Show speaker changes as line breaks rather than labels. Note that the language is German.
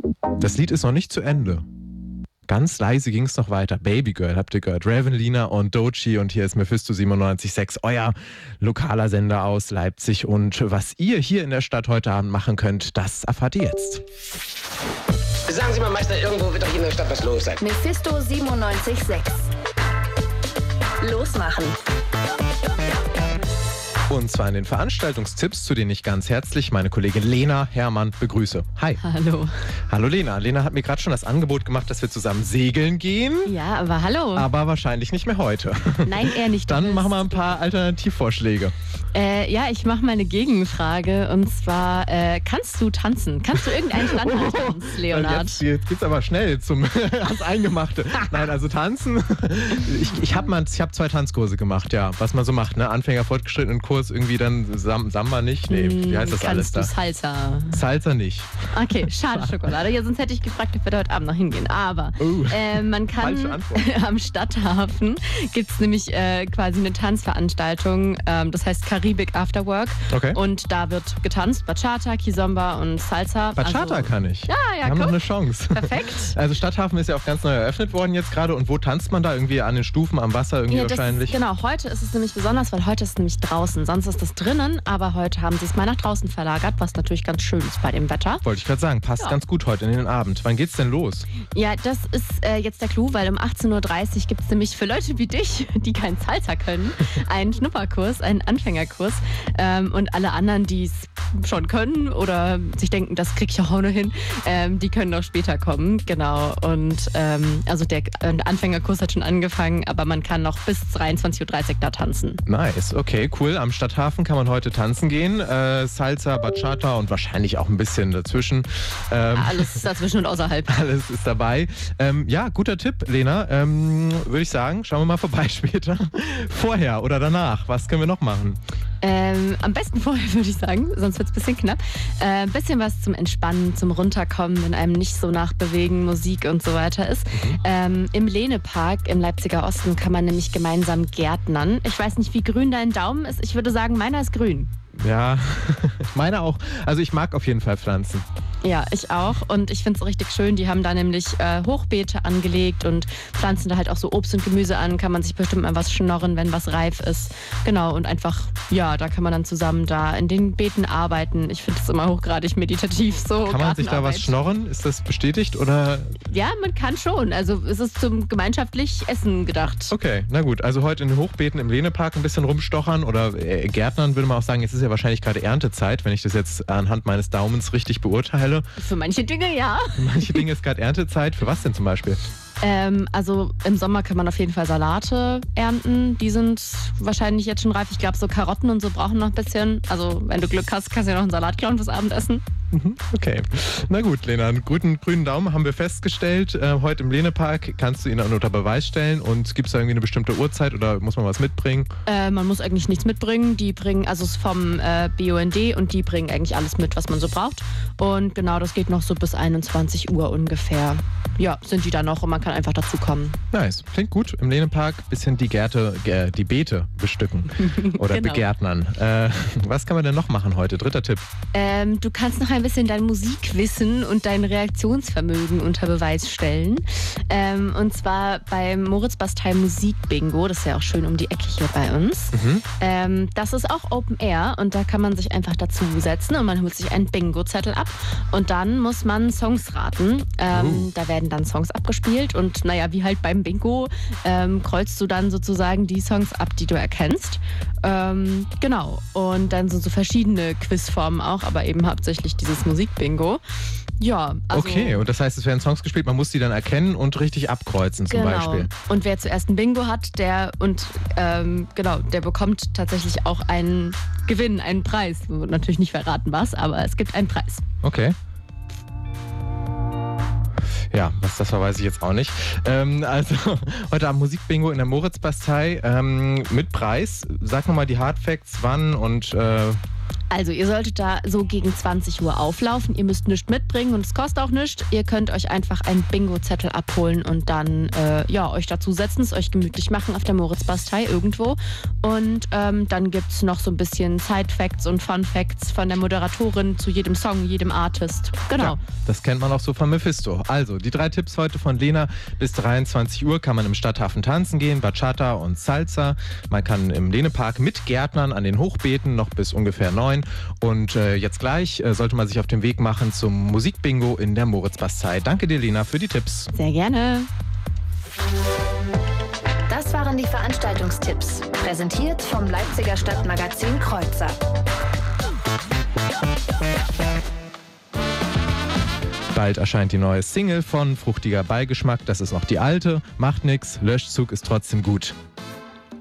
Das Lied ist noch nicht zu Ende. Ganz leise ging es noch weiter. Baby Girl, habt ihr gehört? Ravenlina und Doechii und hier ist Mephisto 97.6, euer lokaler Sender aus Leipzig. Und was ihr hier in der Stadt heute Abend machen könnt, das erfahrt ihr jetzt.
Sagen Sie mal, Meister, irgendwo wird doch hier in der Stadt was los sein.
Mephisto 97.6. Losmachen.
Und zwar in den Veranstaltungstipps, zu denen ich ganz herzlich meine Kollegin Lena Herrmann begrüße. Hi.
Hallo.
Hallo Lena. Lena hat mir gerade schon das Angebot gemacht, dass wir zusammen segeln gehen.
Ja, aber hallo.
Aber wahrscheinlich nicht mehr heute.
Nein, eher nicht.
Dann machen wir ein paar Alternativvorschläge.
Ja, ich mache mal eine Gegenfrage. Und zwar, kannst du tanzen? Kannst du irgendeinen Standard tanzen, Leonhard?
Jetzt geht's aber schnell ans Eingemachte. Nein, also tanzen. Ich habe 2 Tanzkurse gemacht, ja. Was man so macht, ne? Anfänger, fortgeschrittenen Kurs, irgendwie dann Samba nicht. Nee, wie heißt das alles da?
Kannst du Salsa?
Salsa nicht.
Okay, schade Schokolade. Ja, sonst hätte ich gefragt, ob wir da heute Abend noch hingehen. Aber man kann am Stadthafen gibt es nämlich quasi eine Tanzveranstaltung. Das heißt Karibik After Work.
Okay.
Und da wird getanzt. Bachata, Kizomba und Salsa.
Bachata kann ich.
Ja,
wir haben noch eine Chance.
Perfekt.
Also Stadthafen ist ja auch ganz neu eröffnet worden jetzt gerade. Und wo tanzt man da? Irgendwie an den Stufen, am Wasser irgendwie wahrscheinlich?
Genau, heute ist es nämlich besonders, weil heute ist es nämlich draußen. Sonst ist es drinnen, aber heute haben sie es mal nach draußen verlagert, was natürlich ganz schön ist bei dem Wetter.
Wollte ich gerade sagen, passt ganz gut heute in den Abend. Wann geht's denn los?
Ja, das ist jetzt der Clou, weil um 18.30 Uhr gibt es nämlich für Leute wie dich, die keinen Salsa können, einen Schnupperkurs, einen Anfängerkurs. Und alle anderen, die es schon können oder sich denken, das krieg ich auch noch hin, die können noch später kommen. Genau. Und also der Anfängerkurs hat schon angefangen, aber man kann noch bis 23.30 Uhr da tanzen.
Nice, okay, cool. Am Stadthafen kann man heute tanzen gehen. Salsa, Bachata und wahrscheinlich auch ein bisschen dazwischen.
Alles ist dazwischen und außerhalb.
Alles ist dabei. Ja, guter Tipp, Lena. Würde ich sagen, schauen wir mal vorbei später. Vorher oder danach, was können wir noch machen?
Am besten vorher, würde ich sagen, sonst wird es ein bisschen knapp. Ein bisschen was zum Entspannen, zum Runterkommen, wenn einem nicht so nach Bewegen, Musik und so weiter ist. Im Lehne-Park im Leipziger Osten kann man nämlich gemeinsam gärtnern. Ich weiß nicht, wie grün dein Daumen ist. Ich würde sagen, meiner ist grün.
Ja, meine auch. Also ich mag auf jeden Fall Pflanzen.
Ja, ich auch. Und ich finde es richtig schön. Die haben da nämlich Hochbeete angelegt und pflanzen da halt auch so Obst und Gemüse an. Kann man sich bestimmt mal was schnorren, wenn was reif ist. Genau, und einfach, ja, da kann man dann zusammen da in den Beeten arbeiten. Ich finde es immer hochgradig meditativ so.
Kann man sich da was schnorren? Ist das bestätigt oder?
Ja, man kann schon. Also es ist zum gemeinschaftlich Essen gedacht.
Okay, na gut. Also heute in den Hochbeeten im Lehne-Park ein bisschen rumstochern oder Gärtnern, würde man auch sagen. Jetzt ist ja wahrscheinlich gerade Erntezeit, wenn ich das jetzt anhand meines Daumens richtig beurteile.
Für manche Dinge ja.
Für manche Dinge ist gerade Erntezeit. Für was denn zum Beispiel?
Also im Sommer kann man auf jeden Fall Salate ernten. Die sind wahrscheinlich jetzt schon reif. Ich glaube, so Karotten und so brauchen noch ein bisschen. Also wenn du Glück hast, kannst du ja noch einen Salat klauen fürs Abendessen.
Okay. Na gut, Lena, einen guten grünen Daumen haben wir festgestellt. Heute im Lehne-Park kannst du ihn unter Beweis stellen. Und gibt es da irgendwie eine bestimmte Uhrzeit oder muss man was mitbringen?
Man muss eigentlich nichts mitbringen. Die bringen, also es ist vom BUND und die bringen eigentlich alles mit, was man so braucht. Und genau, das geht noch so bis 21 Uhr ungefähr. Ja, sind die da noch und man kann einfach dazu kommen.
Nice, klingt gut. Im Lehne-Park bisschen die Beete bestücken oder
genau.
begärtnern. Was kann man denn noch machen heute? Dritter Tipp.
Du kannst noch ein bisschen dein Musikwissen und dein Reaktionsvermögen unter Beweis stellen. Und zwar beim Moritz-Bastei Musik-Bingo. Das ist ja auch schön um die Ecke hier bei uns. Das ist auch Open Air und da kann man sich einfach dazu setzen und man holt sich einen Bingo-Zettel ab und dann muss man Songs raten. Da werden dann Songs abgespielt und naja, wie halt beim Bingo kreuzt du dann sozusagen die Songs ab, die du erkennst. Genau. Und dann sind so verschiedene Quizformen auch, aber eben hauptsächlich dieses Musik-Bingo. Ja, also
okay, und das heißt, es werden Songs gespielt, man muss die dann erkennen und richtig abkreuzen zum Beispiel.
Und wer zuerst ein Bingo hat, der bekommt tatsächlich auch einen Gewinn, einen Preis. Wird natürlich nicht verraten was, aber es gibt einen Preis.
Okay. Ja, was das war, weiß ich jetzt auch nicht. Also heute Abend Musikbingo in der Moritz-Bastei mit Preis. Sag nochmal die Hardfacts, wann und
Also ihr solltet da so gegen 20 Uhr auflaufen. Ihr müsst nichts mitbringen und es kostet auch nichts. Ihr könnt euch einfach einen Bingo-Zettel abholen und dann euch dazu setzen, es euch gemütlich machen auf der Moritzbastei irgendwo. Und dann gibt es noch so ein bisschen Side-Facts und Fun-Facts von der Moderatorin zu jedem Song, jedem Artist. Genau.
Ja, das kennt man auch so von Mephisto. Also, die 3 Tipps heute von Lena. Bis 23 Uhr kann man im Stadthafen tanzen gehen, Bachata und Salsa. Man kann im Lehnepark mit Gärtnern an den Hochbeeten noch bis ungefähr 9. Und jetzt gleich sollte man sich auf den Weg machen zum Musikbingo in der Moritzbastei. Danke dir, Lena, für die Tipps.
Sehr gerne.
Das waren die Veranstaltungstipps. Präsentiert vom Leipziger Stadtmagazin Kreuzer.
Bald erscheint die neue Single von Fruchtiger Beigeschmack. Das ist noch die alte. Macht nix, Löschzug ist trotzdem gut.